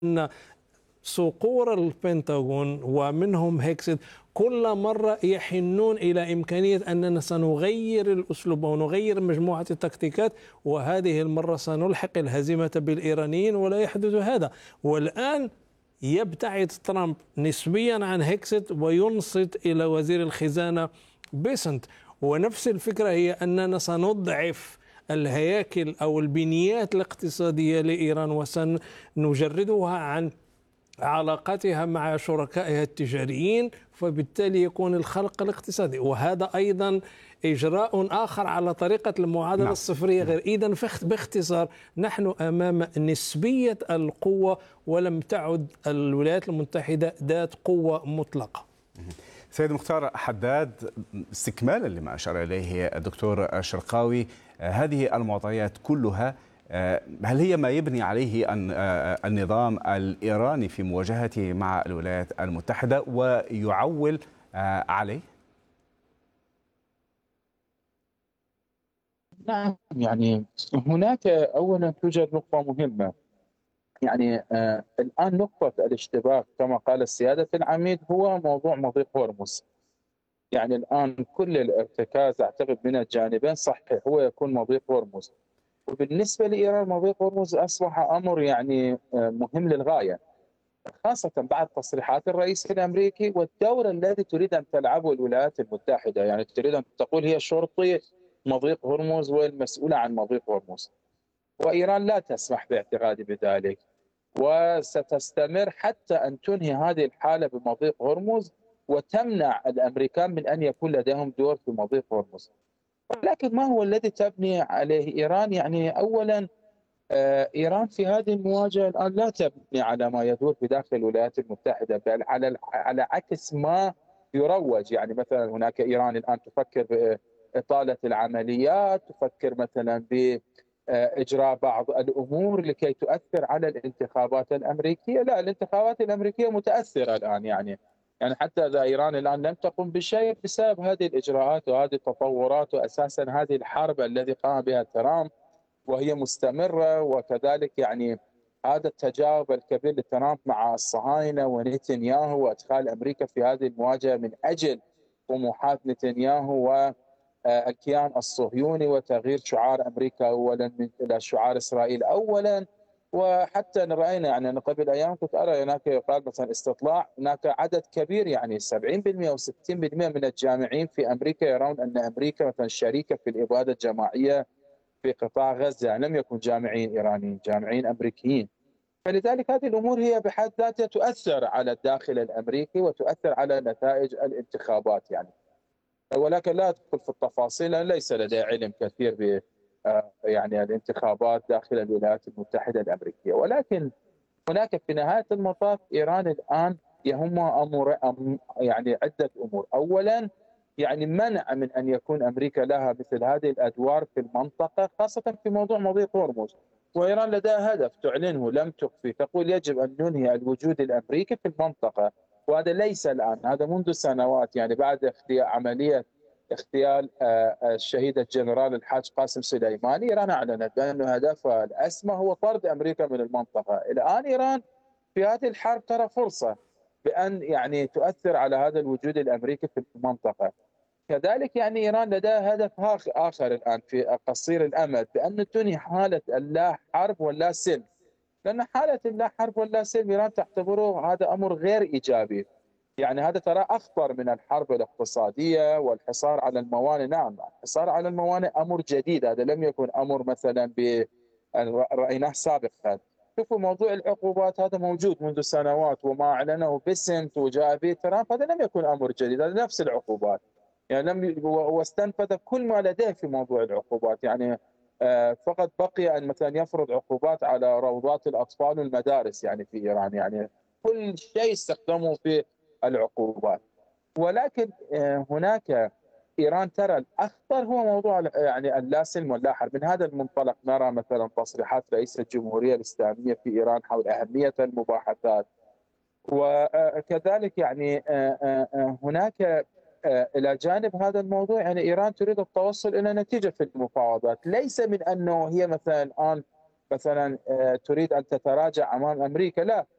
أن صقور البنتاغون ومنهم هيكسد كل مرة يحنون إلى إمكانية أننا سنغير الأسلوب ونغير مجموعة التكتيكات، وهذه المرة سنلحق الهزيمة بالإيرانيين ولا يحدث هذا. والآن يبتعد ترامب نسبيا عن هيكسد وينصت إلى وزير الخزانة بيسنت، ونفس الفكرة هي أننا سنضعف الهياكل أو البنيات الاقتصادية لإيران وسنجردها عن علاقاتها مع شركائها التجاريين، فبالتالي يكون الخلق الاقتصادي. وهذا أيضا إجراء آخر على طريقة المعادلة الصفرية غير. إذن باختصار نحن أمام نسبية القوة، ولم تعد الولايات المتحدة ذات قوة مطلقة. سيد مختار حداد، استكمالا لما أشار إليه الدكتور شرقاوي، هذه المعطيات كلها هل هي ما يبني عليه النظام الإيراني في مواجهته مع الولايات المتحدة ويعول عليه؟ نعم، يعني هناك أولا توجد نقطة مهمة. يعني الآن نقطة الاشتباك كما قال السيادة العميد هو موضوع مضيق هرمز. يعني الآن كل الارتكاز أعتقد من الجانبين صحيح هو يكون مضيق هرمز، وبالنسبة لإيران مضيق هرمز أصبح أمر يعني مهم للغاية، خاصة بعد تصريحات الرئيس الأمريكي والدور الذي تريد أن تلعبه الولايات المتحدة. يعني تريد أن تقول هي شرطي مضيق هرمز والمسؤولة عن مضيق هرمز، وإيران لا تسمح باعتقادي بذلك، وستستمر حتى أن تنهي هذه الحالة بمضيق هرمز وتمنع الأمريكان من أن يكون لديهم دور في مضيق هرمز. ولكن ما هو الذي تبني عليه إيران؟ يعني أولا إيران في هذه المواجهة الآن لا تبني على ما يدور في داخل الولايات المتحدة، بل على عكس ما يروج. يعني مثلا هناك إيران الآن تفكر بإطالة العمليات، تفكر مثلا بإجراء بعض الأمور لكي تؤثر على الانتخابات الأمريكية. لا، الانتخابات الأمريكية متأثرة الآن. يعني حتى إذا إيران الآن لم تقم بشيء بسبب هذه الإجراءات وهذه التطورات، وأساسا هذه الحرب التي قام بها ترامب وهي مستمرة، وكذلك يعني هذا التجاوب الكبير لترامب مع الصهاينة ونتنياهو وإدخال أمريكا في هذه المواجهة من أجل طموحات نتنياهو والكيان الصهيوني وتغيير شعار أمريكا أولا إلى شعار إسرائيل أولا. وحتى رأينا يعني قبل أيام كنت أرى هناك يقال مثلا استطلاع، هناك عدد كبير يعني 70% أو 60% من الجامعين في أمريكا يرون أن أمريكا مثلا شريكة في الإبادة الجماعية في قطاع غزة، لم يكن جامعين إيرانيين، جامعين أمريكيين. فلذلك هذه الأمور هي بحد ذاتها تؤثر على الداخل الأمريكي وتؤثر على نتائج الانتخابات. يعني ولكن لا أدخل في التفاصيل، ليس لدي علم كثير ب يعني الانتخابات داخل الولايات المتحدة الأمريكية. ولكن هناك في نهاية المطاف إيران الآن يهمها يعني عدة أمور. أولا يعني منع من أن يكون أمريكا لها مثل هذه الأدوار في المنطقة، خاصة في موضوع مضيق هرمز. وإيران لديها هدف تعلنه لم تخفي، تقول يجب أن ننهي الوجود الأمريكي في المنطقة، وهذا ليس الآن، هذا منذ سنوات. يعني بعد عملية اغتيال الشهيد الجنرال الحاج قاسم سليماني، إيران أعلنت بأن هدفها الأسمى هو طرد أمريكا من المنطقة. الآن إيران في هذه الحرب ترى فرصة بأن يعني تؤثر على هذا الوجود الأمريكي في المنطقة. كذلك يعني إيران لديها هدف آخر الآن في قصير الأمد، بأن تنهي حالة اللا حرب واللا سلم، لأن حالة اللا حرب واللا سلم إيران تعتبره هذا أمر غير إيجابي. يعني هذا ترى أخطر من الحرب الاقتصادية والحصار على الموانئ. نعم، الحصار على الموانئ أمر جديد، هذا لم يكن أمر مثلا رأيناه سابقا. شوفوا موضوع العقوبات هذا موجود منذ سنوات، وما أعلنه بيسنت وجاء به ترامب هذا لم يكن أمر جديد، هذا نفس العقوبات. يعني واستنفذ كل ما لديه في موضوع العقوبات. يعني فقط بقي أن مثلا يفرض عقوبات على روضات الأطفال والمدارس يعني في إيران. يعني كل شيء استخدموا في العقوبات. ولكن هناك إيران ترى الأخطر هو موضوع يعني اللا سلم واللا حرب. من هذا المنطلق نرى مثلا تصريحات رئيس الجمهورية الإسلامية في إيران حول أهمية المباحثات، وكذلك يعني هناك إلى جانب هذا الموضوع يعني إيران تريد التوصل إلى نتيجة في المفاوضات، ليس من أنه هي مثلا الآن مثلا تريد أن تتراجع أمام أمريكا، لا،